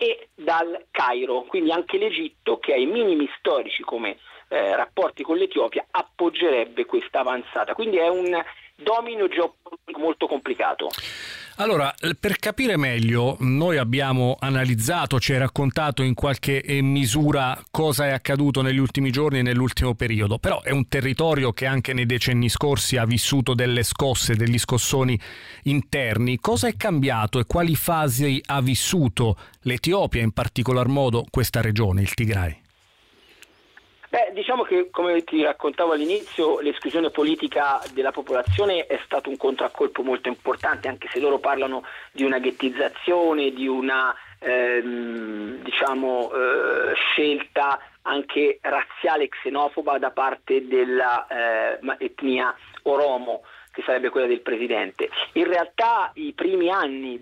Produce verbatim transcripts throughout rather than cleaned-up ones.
e dal Cairo, quindi anche l'Egitto, che ha i minimi storici come eh, rapporti con l'Etiopia, appoggerebbe questa avanzata. Quindi è un domino geopolitico molto complicato. Allora, per capire meglio, noi abbiamo analizzato, ci hai raccontato in qualche misura cosa è accaduto negli ultimi giorni e nell'ultimo periodo, però è un territorio che anche nei decenni scorsi ha vissuto delle scosse, degli scossoni interni. Cosa è cambiato e quali fasi ha vissuto l'Etiopia, in particolar modo questa regione, il Tigray? Beh, diciamo che, come ti raccontavo all'inizio, l'esclusione politica della popolazione è stato un contraccolpo molto importante, anche se loro parlano di una ghettizzazione, di una ehm, diciamo eh, scelta anche razziale e xenofoba da parte della eh, etnia Oromo, che sarebbe quella del presidente. In realtà i primi anni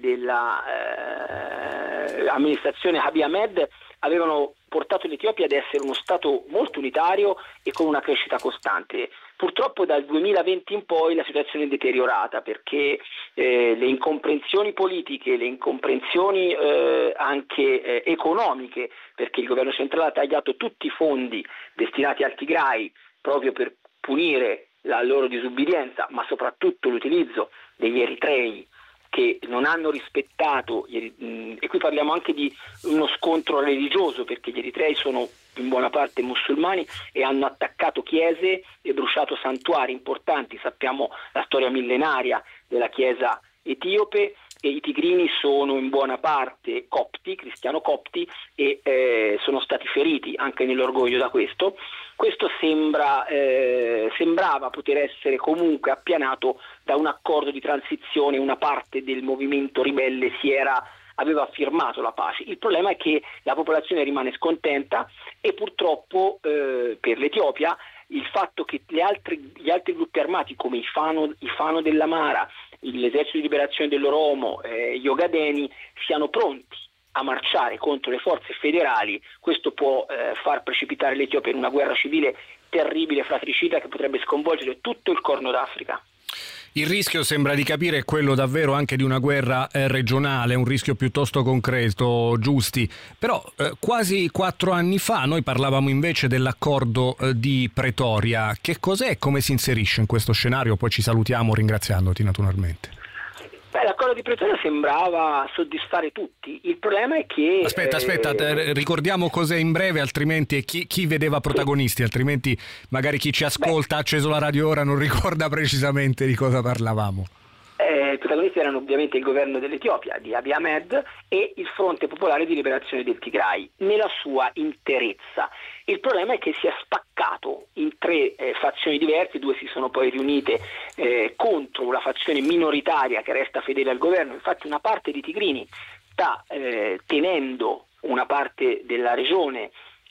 dell'amministrazione eh, Abiy Ahmed avevano portato l'Etiopia ad essere uno Stato molto unitario e con una crescita costante. Purtroppo dal duemilaventi in poi la situazione è deteriorata perché eh, le incomprensioni politiche, le incomprensioni eh, anche eh, economiche, perché il governo centrale ha tagliato tutti i fondi destinati al Tigray proprio per punire la loro disubbidienza, ma soprattutto l'utilizzo degli eritrei che non hanno rispettato, e qui parliamo anche di uno scontro religioso, perché gli eritrei sono in buona parte musulmani e hanno attaccato chiese e bruciato santuari importanti. Sappiamo la storia millenaria della chiesa etiope, e i tigrini sono in buona parte copti, cristiano-copti, e eh, sono stati feriti anche nell'orgoglio da questo. Questo sembra, eh, sembrava poter essere comunque appianato da un accordo di transizione. Una parte del movimento ribelle si era, aveva firmato la pace. Il problema è che la popolazione rimane scontenta e purtroppo eh, per l'Etiopia il fatto che le altre, gli altri gruppi armati come i Fano, i Fano dell'Amara, l'esercito di liberazione dell'Oromo, eh, gli Ogadeni siano pronti a marciare contro le forze federali, questo può eh, far precipitare l'Etiopia in una guerra civile terribile, fratricida, che potrebbe sconvolgere tutto il Corno d'Africa. Il rischio, sembra di capire, è quello davvero anche di una guerra eh, regionale, un rischio piuttosto concreto, Giusti. Però eh, quasi quattro anni fa noi parlavamo invece dell'accordo eh, di Pretoria. Che cos'è e come si inserisce in questo scenario? Poi ci salutiamo ringraziandoti naturalmente. Beh, l'accordo di Pretoria sembrava soddisfare tutti. Il problema è che... Aspetta, aspetta, eh... ricordiamo cos'è in breve, altrimenti chi, chi vedeva protagonisti, altrimenti magari chi ci ascolta, ha acceso la radio ora, non ricorda precisamente di cosa parlavamo. Eh, I protagonisti erano ovviamente il governo dell'Etiopia, di Abiy Ahmed, e il Fronte Popolare di Liberazione del Tigray, nella sua interezza. Il problema è che si è spaccato in tre eh, fazioni diverse, due si sono poi riunite eh, contro la fazione minoritaria che resta fedele al governo. Infatti una parte di tigrini sta eh, tenendo una parte della regione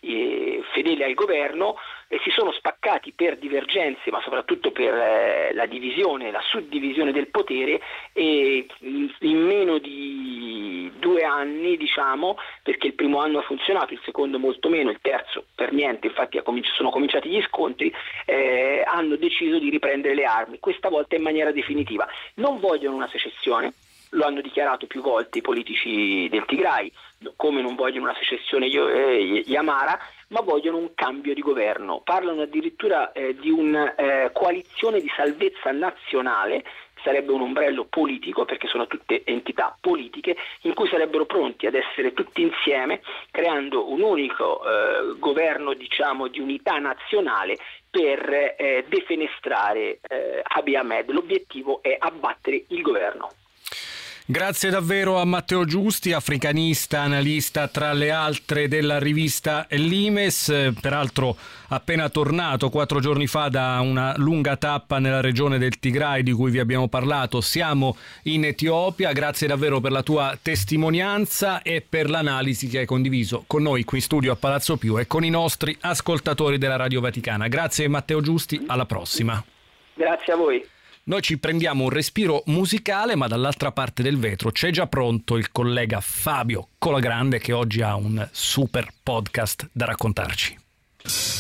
eh, fedele al governo, e si sono spaccati per divergenze, ma soprattutto per eh, la divisione, la suddivisione del potere, e in, in meno di due anni, diciamo, perché il primo anno ha funzionato, il secondo molto meno, il terzo per niente, infatti ha cominci- sono cominciati gli scontri, eh, hanno deciso di riprendere le armi, questa volta in maniera definitiva. Non vogliono una secessione, lo hanno dichiarato più volte i politici del Tigray, come non vogliono una secessione gli Amara, ma vogliono un cambio di governo. Parlano addirittura eh, di una eh, coalizione di salvezza nazionale, sarebbe un ombrello politico perché sono tutte entità politiche, in cui sarebbero pronti ad essere tutti insieme, creando un unico eh, governo, diciamo, di unità nazionale per eh, defenestrare eh, Abiy Ahmed. L'obiettivo è abbattere il governo. Grazie davvero a Matteo Giusti, africanista, analista tra le altre della rivista Limes, peraltro appena tornato quattro giorni fa da una lunga tappa nella regione del Tigray di cui vi abbiamo parlato. Siamo in Etiopia, grazie davvero per la tua testimonianza e per l'analisi che hai condiviso con noi qui in studio a Palazzo Più e con i nostri ascoltatori della Radio Vaticana. Grazie Matteo Giusti, alla prossima. Grazie a voi. Noi ci prendiamo un respiro musicale, ma dall'altra parte del vetro c'è già pronto il collega Fabio Colagrande, che oggi ha un super podcast da raccontarci.